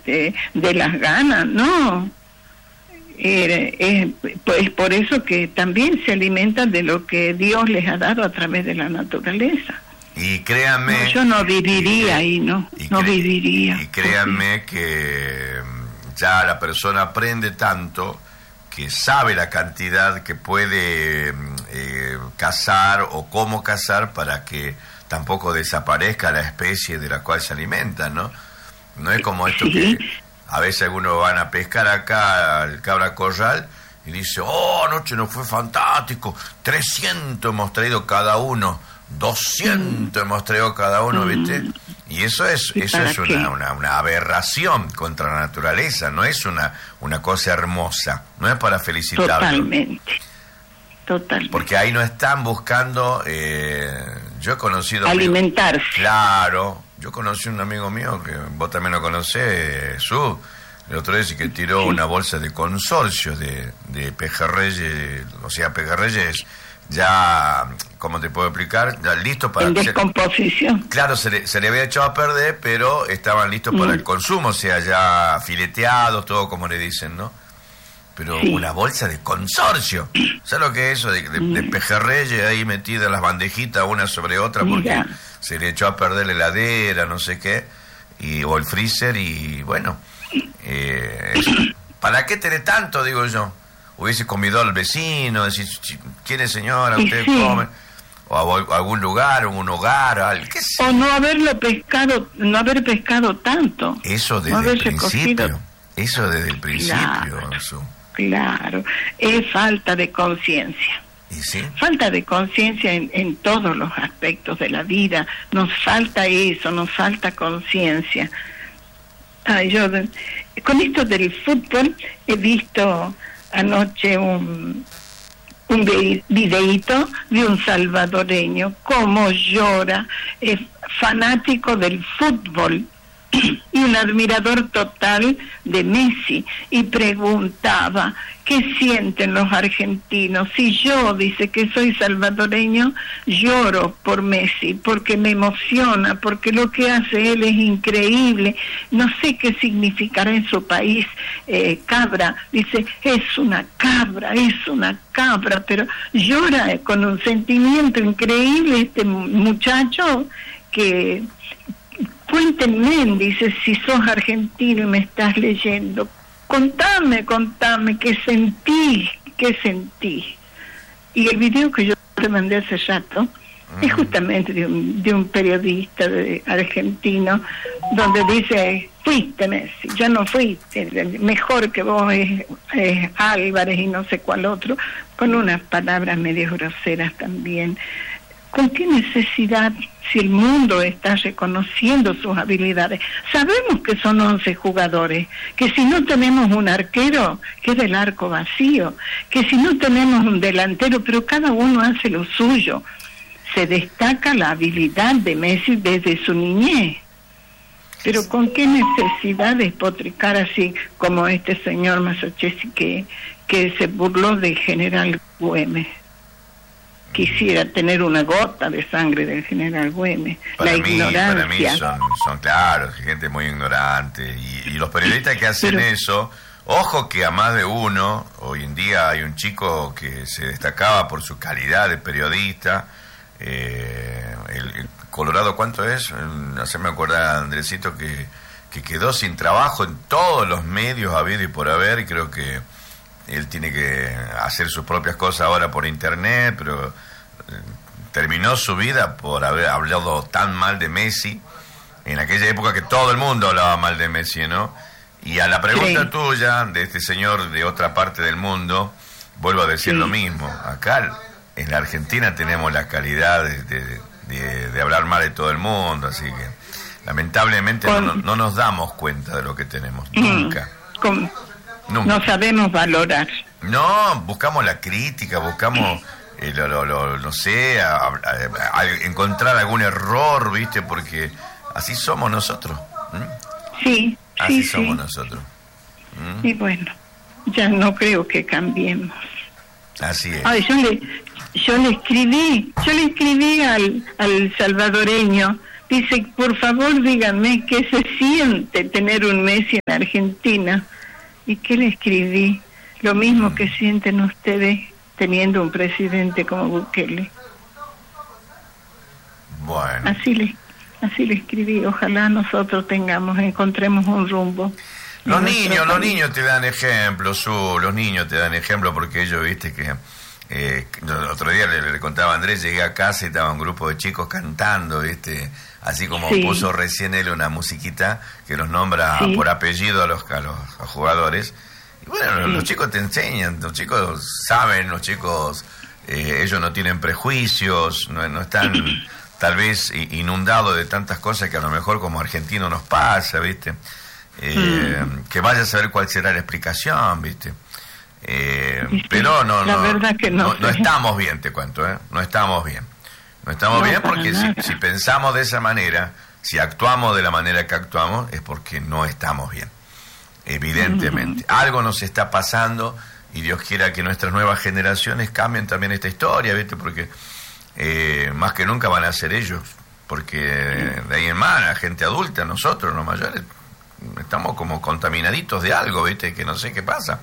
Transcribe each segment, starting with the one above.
de las ganas, no. Es por eso que también se alimentan de lo que Dios les ha dado a través de la naturaleza. Y créanme... No, yo no viviría ahí, no viviría. Y créanme que ya la persona aprende tanto que sabe la cantidad que puede cazar o cómo cazar para que tampoco desaparezca la especie de la cual se alimenta, ¿no? No es como esto que a veces algunos van a pescar acá al Cabra Corral y dice, anoche nos fue fantástico, 300 hemos traído cada uno, 200 hemos traído cada uno, ¿viste? Y eso es una aberración contra la naturaleza, no es una cosa hermosa, no es para felicitarlo. Totalmente. Porque ahí no están buscando, yo he conocido... alimentarse. Claro, yo conocí un amigo mío, que vos también lo conocés, Jesús, el otro día que tiró una bolsa de consorcios de pejerreyes, o sea, pejerreyes ya, ¿cómo te puedo explicar? Ya listos para... En descomposición. Claro, se le había echado a perder, pero estaban listos para el consumo, o sea, ya fileteados, todo como le dicen, ¿no? Pero una bolsa de consorcio, ¿sabes lo que es eso? De pejerreyes ahí metidas las bandejitas una sobre otra porque se le echó a perder la heladera, no sé qué, o el freezer, y bueno, ¿para qué tener tanto, digo yo? Hubiese comido al vecino, decir, ¿quiere señora? ¿Usted come? O a algún lugar, un hogar, ¿qué sé? O no haber pescado tanto. Eso desde el principio. Eso desde el principio, Claro, es falta de conciencia. ¿Y sí? Falta de conciencia en todos los aspectos de la vida. Nos falta eso, nos falta conciencia. Yo con esto del fútbol he visto anoche un videíto de un salvadoreño, cómo llora, es fanático del fútbol y un admirador total de Messi, y preguntaba qué sienten los argentinos. Si yo, dice, que soy salvadoreño, lloro por Messi porque me emociona, porque lo que hace él es increíble. No sé qué significará en su país cabra, dice, es una cabra, pero llora con un sentimiento increíble este muchacho. Que cuéntenme, dice, si sos argentino y me estás leyendo, contame qué sentí. Y el video que yo te mandé hace rato es justamente de un periodista argentino, donde dice, fuiste Messi, ya no fuiste, mejor que vos es Álvarez y no sé cuál otro, con unas palabras medio groseras también. ¿Con qué necesidad, si el mundo está reconociendo sus habilidades? Sabemos que son 11 jugadores, que si no tenemos un arquero, queda el arco vacío, que si no tenemos un delantero, pero cada uno hace lo suyo. Se destaca la habilidad de Messi desde su niñez. Pero ¿con qué necesidad despotricar así como este señor Masachesi que se burló del general Güemes? Quisiera tener una gota de sangre del general Güemes. Para mí son claros, gente muy ignorante. Y los periodistas que hacen eso, ojo que a más de uno, hoy en día hay un chico que se destacaba por su calidad de periodista, el Colorado, ¿cuánto es? Hacerme acordar, Andresito, que quedó sin trabajo en todos los medios habido y por haber, y creo que él tiene que hacer sus propias cosas ahora por internet, pero terminó su vida por haber hablado tan mal de Messi en aquella época que todo el mundo hablaba mal de Messi, ¿no? Y a la pregunta tuya de este señor de otra parte del mundo, vuelvo a decir lo mismo. Acá en la Argentina tenemos la calidad de hablar mal de todo el mundo, así que lamentablemente no nos damos cuenta de lo que tenemos, nunca. No sabemos valorar. No, buscamos la crítica, buscamos, no sé, encontrar algún error, ¿viste? Porque así somos nosotros. Así somos nosotros. Y bueno, ya no creo que cambiemos. Así es. Ay, yo le escribí al salvadoreño. Dice, por favor, díganme qué se siente tener un Messi en Argentina. ¿Y qué le escribí? Lo mismo que sienten ustedes teniendo un presidente como Bukele. Bueno. Así le escribí. Ojalá nosotros encontremos un rumbo. Los niños te dan ejemplo, los niños te dan ejemplo, porque ellos, viste que el otro día le contaba a Andrés, llegué a casa y estaba un grupo de chicos cantando, viste, así como puso recién él una musiquita que los nombra por apellido a los jugadores. Y bueno, los chicos te enseñan, los chicos saben, los chicos, ellos no tienen prejuicios, no están tal vez inundados de tantas cosas que a lo mejor como argentino nos pasa, viste. Que vaya a saber cuál será la explicación, ¿viste? Pero no estamos bien, te cuento, no estamos bien. No estamos bien porque si pensamos de esa manera, si actuamos de la manera que actuamos, es porque no estamos bien, evidentemente. Algo nos está pasando y Dios quiera que nuestras nuevas generaciones cambien también esta historia, ¿viste? Porque más que nunca van a ser ellos, porque de ahí en más, la gente adulta, nosotros, los mayores, estamos como contaminaditos de algo, ¿viste? Que no sé qué pasa.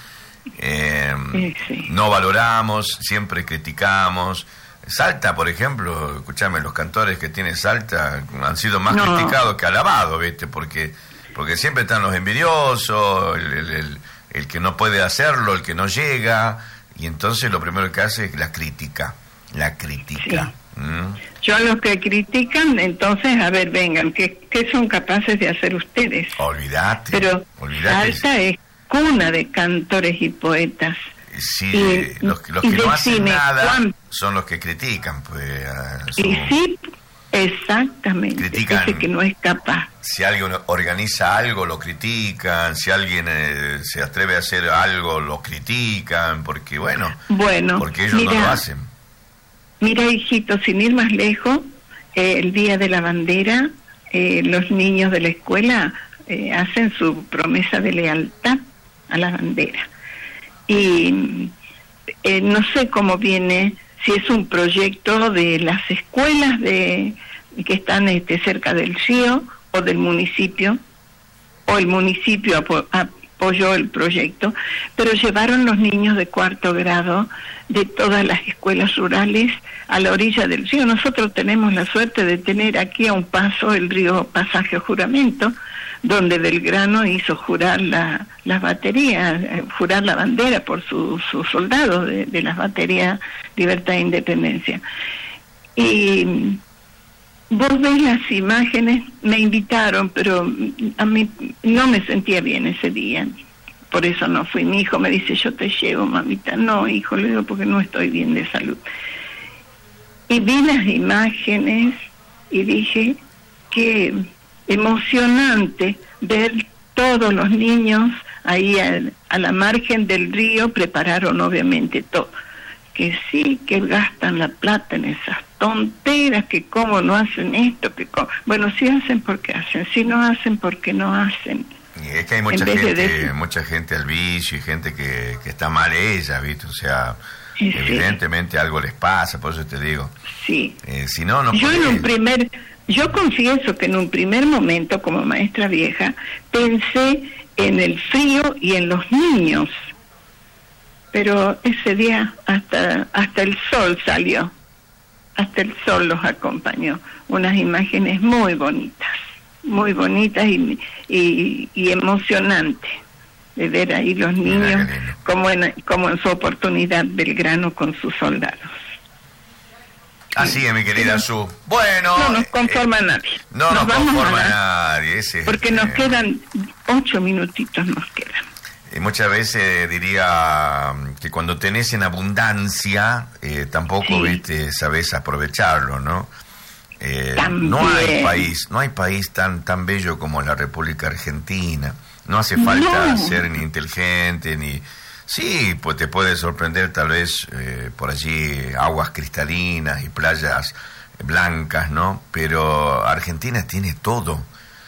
No valoramos, siempre criticamos. Salta, por ejemplo, escúchame, los cantores que tiene Salta han sido más criticados que alabados, ¿viste? Porque siempre están los envidiosos, el que no puede hacerlo, el que no llega, y entonces lo primero que hace es la crítica. Sí. Yo a los que critican, entonces, a ver, vengan, ¿qué son capaces de hacer ustedes? Olvídate. Pero Salta es cuna de cantores y poetas. Sí, los que no hacen nada son los que critican, pues. Y sí, exactamente. Critican, ese que no es capaz. Si alguien organiza algo, lo critican. Si alguien se atreve a hacer algo, lo critican, porque porque ellos no lo hacen. Mira, hijito, sin ir más lejos, el Día de la Bandera, los niños de la escuela hacen su promesa de lealtad a la bandera. Y no sé cómo viene, si es un proyecto de las escuelas que están cerca del río o del municipio, o el municipio apoyó el proyecto, pero llevaron los niños de 4º grado de todas las escuelas rurales a la orilla del río. Nosotros tenemos la suerte de tener aquí a un paso el río Pasaje Juramento, donde Belgrano hizo jurar las baterías, jurar la bandera por sus soldados de las baterías Libertad e Independencia. Y vos ves las imágenes, me invitaron, pero a mí no me sentía bien ese día, por eso no fui. Mi hijo me dice, yo te llevo, mamita. No, hijo, le digo, porque no estoy bien de salud. Y vi las imágenes y dije, qué emocionante ver todos los niños ahí a la margen del río. Prepararon obviamente todo, que sí, que gastan la plata en esas tonteras, que cómo no hacen esto, bueno, si hacen porque hacen, si no hacen porque no hacen. Y es que hay mucha gente al vicio y gente que está mal ella, ¿viste? O sea, evidentemente algo les pasa, por eso te digo. Sí. Si no Yo confieso que en un primer momento, como maestra vieja, pensé en el frío y en los niños. Pero ese día hasta el sol salió. Hasta el sol los acompañó. Unas imágenes muy bonitas y emocionantes de ver ahí los niños como en su oportunidad Belgrano con sus soldados. Así es, mi querida Su. Bueno, no nos conforma nadie. No nos conforma nadie. Porque nos quedan 8 minutitos, nos quedan. Y muchas veces diría que cuando tenés en abundancia, tampoco sabés aprovecharlo, ¿no? No hay país tan bello como la República Argentina. No hace falta ser ni inteligente ni... Sí, pues te puede sorprender tal vez por allí aguas cristalinas y playas blancas, ¿no? Pero Argentina tiene todo.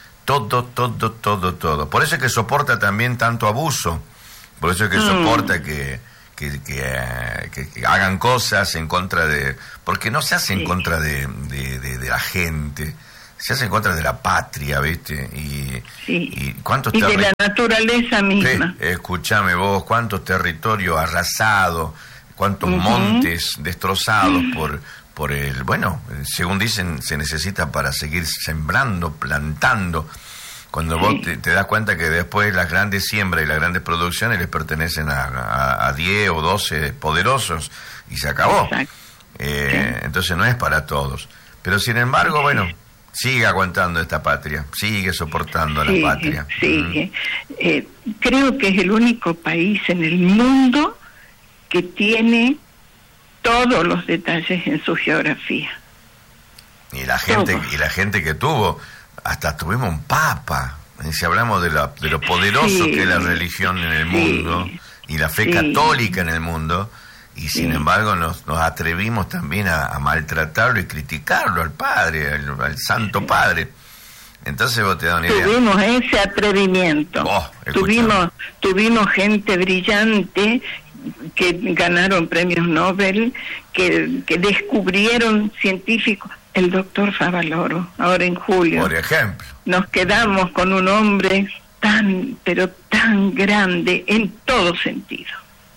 Por eso es que soporta también tanto abuso. Por eso es que soporta que hagan cosas en contra de... Porque no se hace en contra de la gente, se hace en contra de la patria, ¿viste? Y cuántos y de la naturaleza misma. Escúchame vos, cuántos territorios arrasados, cuántos montes destrozados por el... Bueno, según dicen, se necesita para seguir sembrando, plantando. Cuando vos te das cuenta que después las grandes siembras y las grandes producciones les pertenecen a 10 o 12 poderosos y se acabó. Entonces no es para todos. Pero sin embargo, bueno, sigue aguantando esta patria, sigue soportando a la patria. Sigue. Creo que es el único país en el mundo que tiene todos los detalles en su geografía. Y la gente que tuvo, hasta tuvimos un papa. Si hablamos de lo poderoso que es la religión en el mundo y la fe católica en el mundo, y sin embargo nos atrevimos también a maltratarlo y criticarlo al Padre, al Santo Padre. Entonces vos te das una idea. Tuvimos ese atrevimiento. Tuvimos gente brillante que ganaron premios Nobel, que descubrieron científicos. El doctor Favaloro, ahora en julio. Por ejemplo. Nos quedamos con un hombre pero tan grande en todo sentido.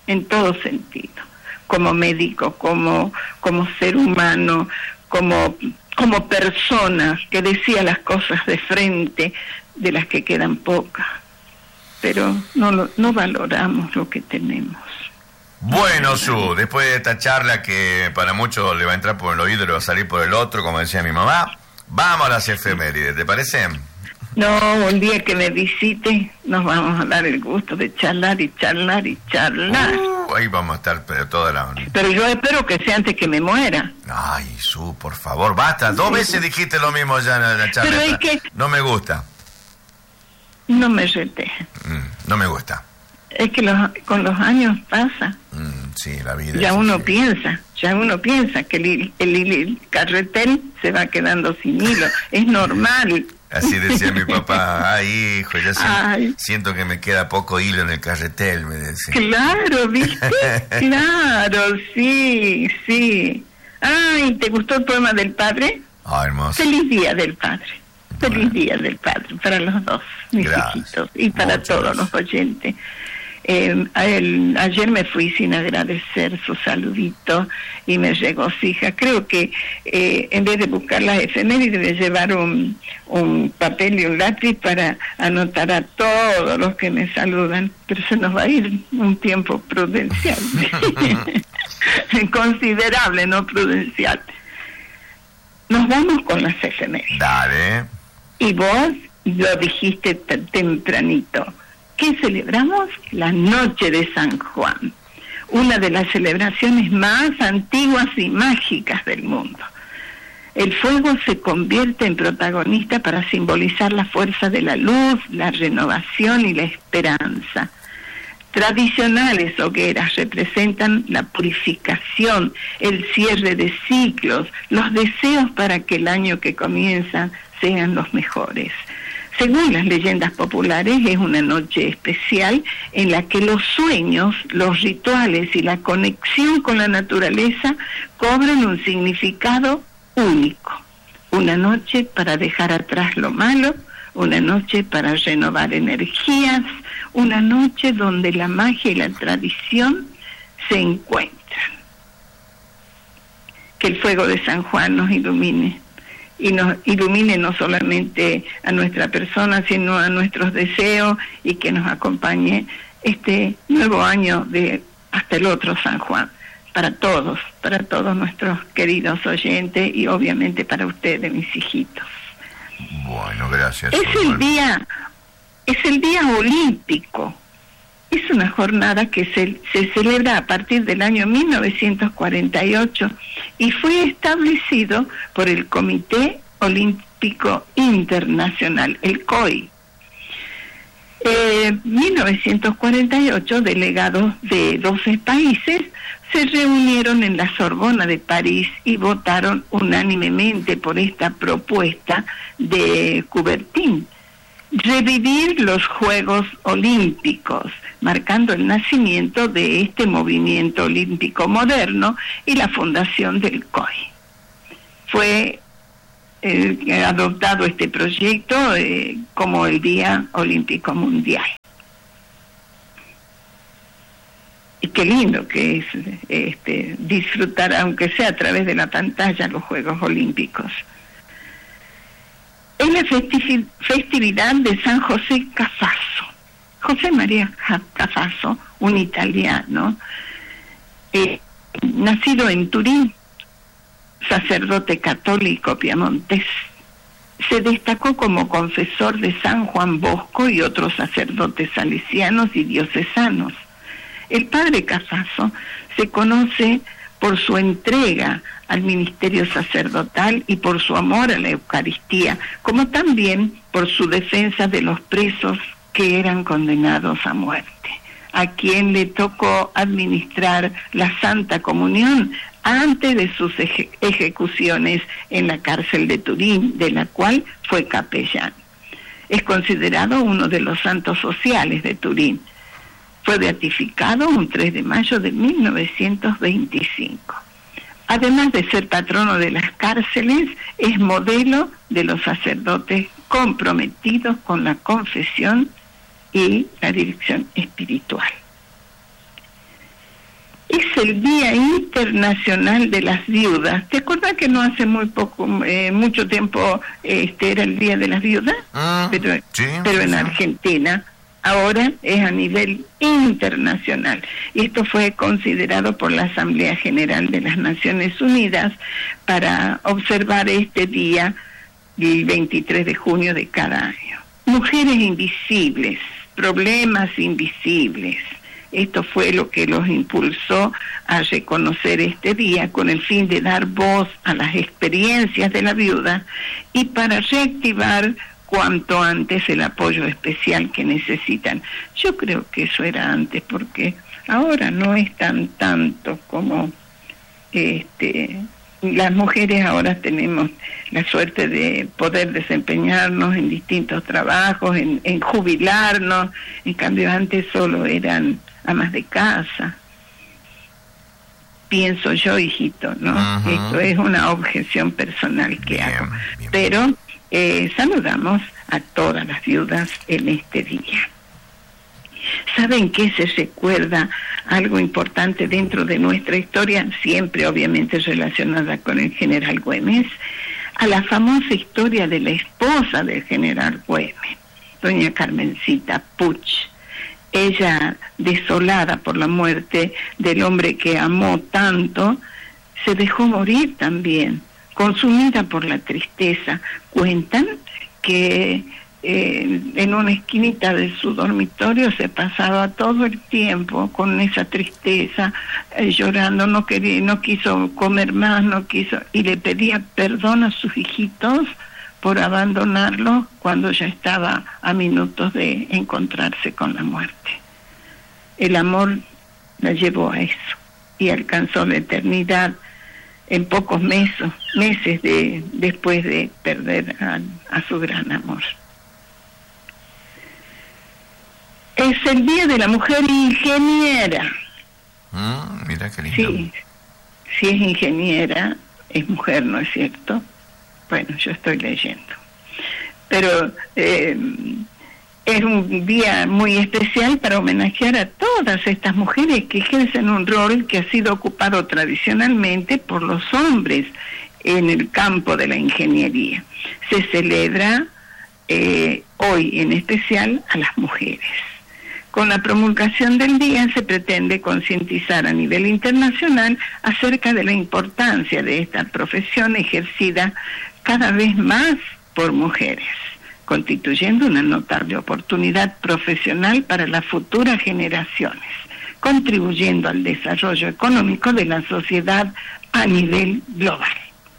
Como médico, como ser humano, como persona que decía las cosas de frente, de las que quedan pocas. Pero no valoramos lo que tenemos. Bueno, Su, después de esta charla que para muchos le va a entrar por el oído y le va a salir por el otro, como decía mi mamá, vamos a las efemérides, ¿te parece? No, un día que me visite nos vamos a dar el gusto de charlar y charlar y charlar. Ahí vamos a estar toda la... Pero yo espero que sea antes que me muera. Ay, Su, por favor, basta. 2 veces dijiste lo mismo ya en la charla. Pero es que... No me gusta. No me reté. No me gusta. Es que con los años pasa. Sí, la vida. Ya uno piensa que el carretel se va quedando sin hilo. Es normal. Así decía mi papá. Ay, hijo, ya siento que me queda poco hilo en el carretel, me decía. Claro, ¿viste? Claro, sí. Ay, ¿te gustó el poema del padre? Ah, hermoso. Feliz Día del Padre. Feliz Día del Padre para los dos, mis hijitos, y para todos los oyentes. Ayer me fui sin agradecer su saludito y me regocija. Creo que en vez de buscar las efemérides debe llevar un papel y un lápiz para anotar a todos los que me saludan, pero se nos va a ir un tiempo prudencial. Considerable, no prudencial. Nos vamos con las efemérides. Dale. Y vos lo dijiste tempranito. ¿Qué celebramos? La Noche de San Juan, una de las celebraciones más antiguas y mágicas del mundo. El fuego se convierte en protagonista para simbolizar la fuerza de la luz, la renovación y la esperanza. Tradicionales hogueras representan la purificación, el cierre de ciclos, los deseos para que el año que comienza sean los mejores. Según las leyendas populares, es una noche especial en la que los sueños, los rituales y la conexión con la naturaleza cobran un significado único. Una noche para dejar atrás lo malo, una noche para renovar energías, una noche donde la magia y la tradición se encuentran. Que el fuego de San Juan nos ilumine. Y nos ilumine no solamente a nuestra persona, sino a nuestros deseos, y que nos acompañe este nuevo año hasta el otro San Juan, para todos nuestros queridos oyentes y obviamente para ustedes, mis hijitos. Bueno, gracias. Es el día olímpico. Es una jornada que se celebra a partir del año 1948 y fue establecido por el Comité Olímpico Internacional, el COI. 1948, delegados de 12 países se reunieron en la Sorbona de París y votaron unánimemente por esta propuesta de Coubertin: revivir los Juegos Olímpicos, marcando el nacimiento de este movimiento olímpico moderno y la fundación del COI. Fue adoptado este proyecto como el Día Olímpico Mundial. Y qué lindo que es disfrutar, aunque sea a través de la pantalla, los Juegos Olímpicos. Es la festividad de San José Cafaso. José María Cafaso, un italiano, nacido en Turín, sacerdote católico piamontés, se destacó como confesor de San Juan Bosco y otros sacerdotes salesianos y diocesanos. El padre Cafaso se conoce por su entrega al ministerio sacerdotal y por su amor a la Eucaristía, como también por su defensa de los presos que eran condenados a muerte, a quien le tocó administrar la Santa Comunión antes de sus ejecuciones en la cárcel de Turín, de la cual fue capellán. Es considerado uno de los santos sociales de Turín. Fue beatificado un 3 de mayo de 1925. Además de ser patrono de las cárceles, es modelo de los sacerdotes comprometidos con la confesión y la dirección espiritual. Es el Día Internacional de las Viudas. ¿Te acuerdas que no hace mucho tiempo era el Día de las Viudas? Pero en Argentina. Ahora es a nivel internacional. Y esto fue considerado por la Asamblea General de las Naciones Unidas para observar este día el 23 de junio de cada año. Mujeres invisibles, problemas invisibles. Esto fue lo que los impulsó a reconocer este día con el fin de dar voz a las experiencias de la viuda y para reactivar cuanto antes el apoyo especial que necesitan. Yo creo que eso era antes, porque ahora no es tanto como las mujeres ahora tenemos la suerte de poder desempeñarnos en distintos trabajos, en jubilarnos. En cambio antes solo eran amas de casa. Pienso yo, hijito, ¿no? Uh-huh. Esto es una objeción personal que hago. Bien. Pero saludamos a todas las viudas en este día. ¿Saben qué se recuerda algo importante dentro de nuestra historia? Siempre obviamente relacionada con el general Güemes, a la famosa historia de la esposa del general Güemes, doña Carmencita Puch. Ella, desolada por la muerte del hombre que amó tanto, se dejó morir también, consumida por la tristeza. Cuentan que en una esquinita de su dormitorio se pasaba todo el tiempo con esa tristeza, llorando, no quiso comer más, y le pedía perdón a sus hijitos por abandonarlo cuando ya estaba a minutos de encontrarse con la muerte. El amor la llevó a eso y alcanzó la eternidad en pocos meses después de perder a su gran amor. Es el Día de la Mujer Ingeniera. Mira qué lindo. Sí, si es ingeniera, es mujer, ¿no es cierto? Bueno, yo estoy leyendo. Pero es un día muy especial para homenajear a todas estas mujeres que ejercen un rol que ha sido ocupado tradicionalmente por los hombres en el campo de la ingeniería. Se celebra hoy en especial a las mujeres. Con la promulgación del día se pretende concientizar a nivel internacional acerca de la importancia de esta profesión ejercida cada vez más por mujeres, constituyendo una notable oportunidad profesional para las futuras generaciones, contribuyendo al desarrollo económico de la sociedad a nivel global.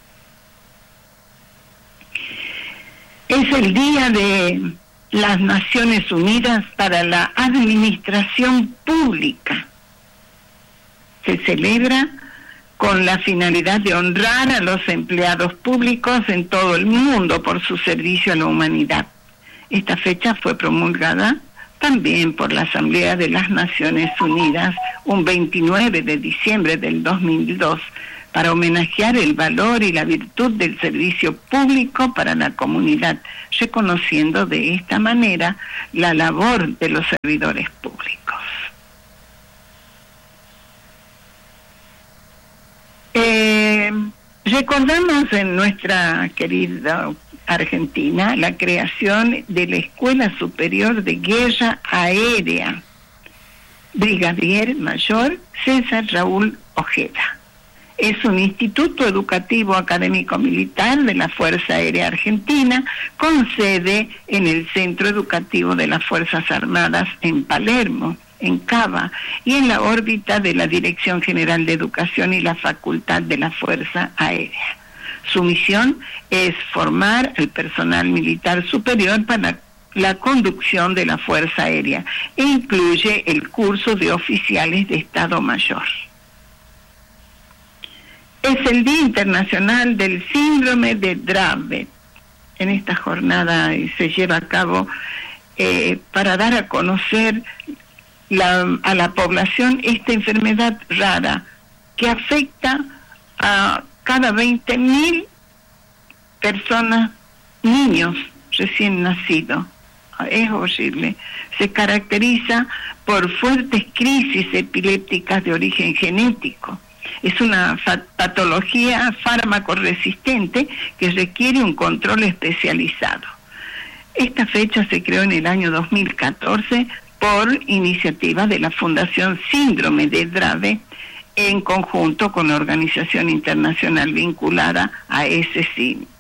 Es el Día de las Naciones Unidas para la Administración Pública. Se celebra con la finalidad de honrar a los empleados públicos en todo el mundo por su servicio a la humanidad. Esta fecha fue promulgada también por la Asamblea de las Naciones Unidas un 29 de diciembre del 2002 para homenajear el valor y la virtud del servicio público para la comunidad, reconociendo de esta manera la labor de los servidores públicos. Recordamos en nuestra querida Argentina la creación de la Escuela Superior de Guerra Aérea, Brigadier Mayor César Raúl Ojeda. Es un instituto educativo académico militar de la Fuerza Aérea Argentina, con sede en el Centro Educativo de las Fuerzas Armadas en Palermo, en Cava, y en la órbita de la Dirección General de Educación y la Facultad de la Fuerza Aérea. Su misión es formar al personal militar superior para la conducción de la Fuerza Aérea e incluye el curso de oficiales de Estado Mayor. Es el Día Internacional del Síndrome de Dravet. En esta jornada se lleva a cabo para dar a conocer a la población esta enfermedad rara que afecta a cada 20.000 personas, niños recién nacidos. Es horrible. Se caracteriza por fuertes crisis epilépticas de origen genético. Es una patología fármaco resistente que requiere un control especializado. Esta fecha se creó en el año 2014 por iniciativa de la Fundación Síndrome de Dravet, en conjunto con la organización internacional vinculada a ese síndrome.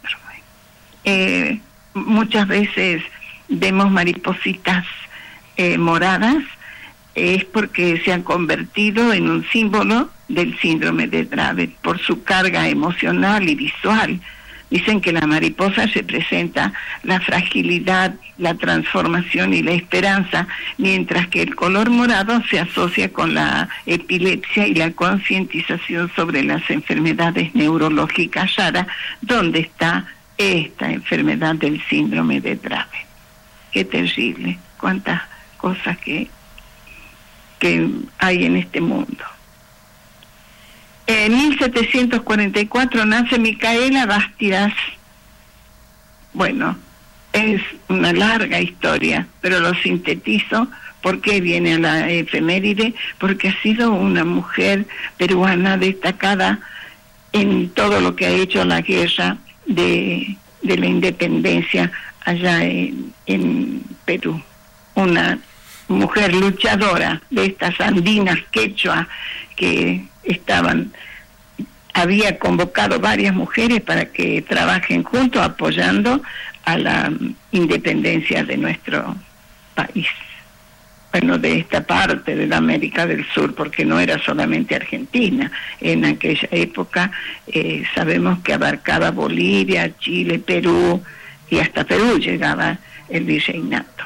Muchas veces vemos maripositas moradas, es porque se han convertido en un símbolo del síndrome de Dravet por su carga emocional y visual. Dicen que la mariposa representa la fragilidad, la transformación y la esperanza, mientras que el color morado se asocia con la epilepsia y la concientización sobre las enfermedades neurológicas raras, donde está esta enfermedad del síndrome de Dravet. Qué terrible, cuántas cosas que hay en este mundo. En 1744 nace Micaela Bastidas. Bueno, es una larga historia, pero lo sintetizo porque viene a la efeméride, porque ha sido una mujer peruana destacada en todo lo que ha hecho la guerra de la independencia allá en Perú. Una mujer luchadora de estas andinas quechua que había convocado varias mujeres para que trabajen juntos apoyando a la independencia de nuestro país. Bueno, de esta parte de la América del Sur, porque no era solamente Argentina. En aquella época sabemos que abarcaba Bolivia, Chile, Perú, y hasta Perú llegaba el virreinato.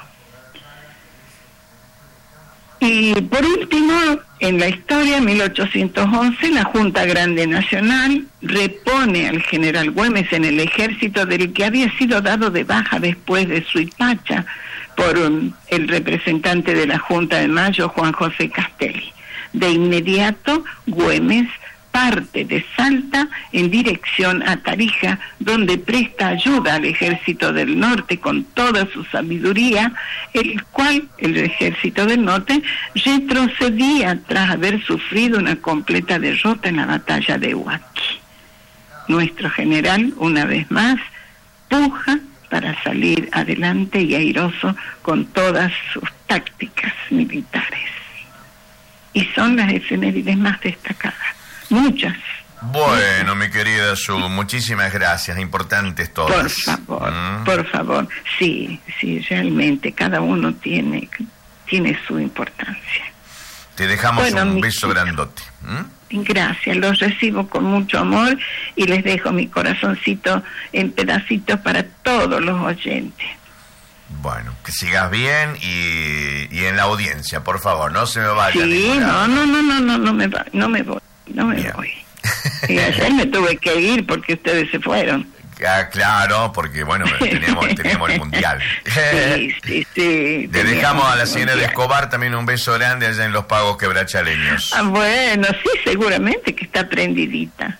Y por último, en la historia, 1811, la Junta Grande Nacional repone al general Güemes en el ejército del que había sido dado de baja después de Suipacha por el representante de la Junta de Mayo, Juan José Castelli. De inmediato, Güemes parte de Salta en dirección a Tarija, donde presta ayuda al ejército del norte con toda su sabiduría, el cual el ejército del norte retrocedía tras haber sufrido una completa derrota en la batalla de Huaqui. Nuestro general, una vez más, puja para salir adelante y airoso con todas sus tácticas militares. Y son las efemérides más destacadas. Muchas. Bueno, mi querida Su, muchísimas gracias, importantes todas. Por favor, sí, realmente, cada uno tiene su importancia. Te dejamos un beso grandote. Gracias, los recibo con mucho amor y les dejo mi corazoncito en pedacitos para todos los oyentes. Bueno, que sigas bien y en la audiencia, por favor, no se me vayan. Sí, no me voy. Y ayer me tuve que ir porque ustedes se fueron. Ah, claro, porque bueno, teníamos el mundial. Sí. Le dejamos a la señora de Escobar también un beso grande allá en los Pagos Quebrachaleños. Bueno, sí, seguramente que está prendidita.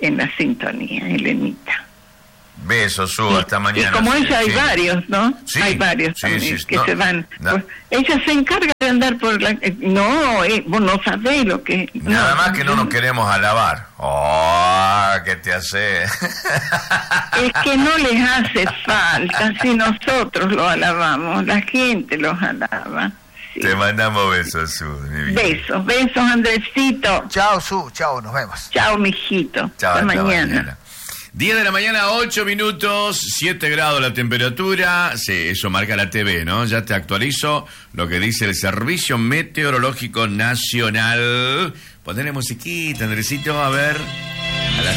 en la sintonía, Elenita. Besos, Su, hasta mañana. Y como ella hay varios, ¿no? Sí, hay varios también que se van. No. Pues, ella se encarga de andar por la... No, vos no sabés lo que... Nada más que no nos queremos alabar. ¡Oh, qué te hace! Es que no les hace falta, si nosotros lo alabamos, la gente los alaba. Sí. Te mandamos besos, Su, mi vida. Besos, Andresito. Chao, Su, chao, nos vemos. Chao, mijito. Chao, hasta mañana. 10 de la mañana, 8 minutos, 7 grados la temperatura. Sí, eso marca la TV, ¿no? Ya te actualizo lo que dice el Servicio Meteorológico Nacional. Ponele musiquita, Andresito, a ver.